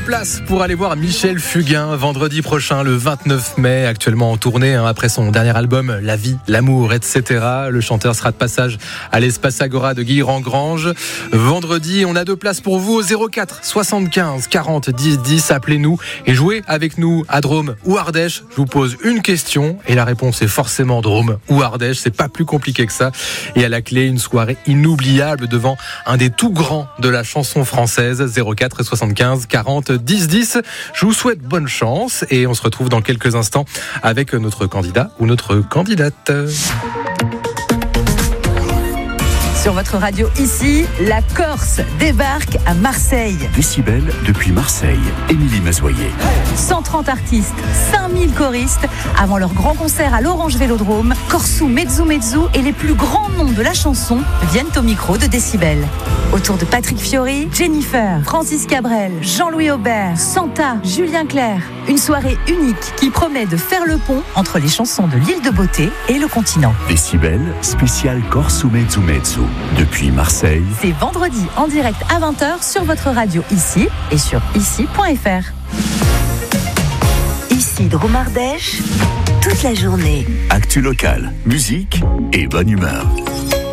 places pour aller voir Michel Fugain vendredi prochain, le 29 mai, actuellement en tournée après son dernier album La vie, l'amour, etc. Le chanteur sera de passage à l'espace Agora de Guilherand-Grange. Vendredi, on a 2 places pour vous au 04 75 40 10 10. Appelez-nous et jouez avec nous à Drôme ou Ardèche. Je vous pose une question et la réponse est forcément Drôme ou Ardèche. C'est pas plus compliqué que ça. Et à la clé, une soirée inoubliable devant un des tout grands de la chanson française. 04 75 40 10 10. Je vous souhaite bonne chance et on se retrouve dans quelques instants avec notre candidat ou notre candidate. Sur votre radio ici, la Corse débarque à Marseille. Décibel depuis Marseille. Émilie Mazoyer. 130 artistes, 5000 choristes. Avant leur grand concert à l'Orange Vélodrome, Korsou, Mezzu Mezzu et les plus grands noms de la chanson viennent au micro de Décibel. Autour de Patrick Fiori, Jennifer, Francis Cabrel, Jean-Louis Aubert, Santa, Julien Clerc. Une soirée unique qui promet de faire le pont entre les chansons de l'île de Beauté et le continent. Décibel, spécial Korsou Mezzu Mezzu. Depuis Marseille. C'est vendredi en direct à 20h sur votre radio ici et sur ici.fr. Ici Drôme Ardèche, toute la journée. Actu local, musique et bonne humeur.